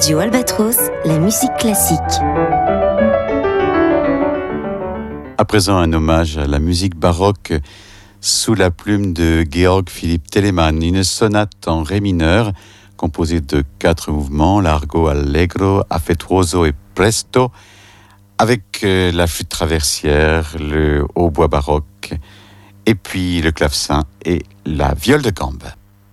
Radio Albatros, la musique classique. À présent, un hommage à la musique baroque sous la plume de Georg Philipp Telemann, une sonate en ré mineur composée de 4 mouvements, largo, allegro, affettuoso et presto, avec la flûte traversière, le hautbois baroque, et puis le clavecin et la viole de gambe.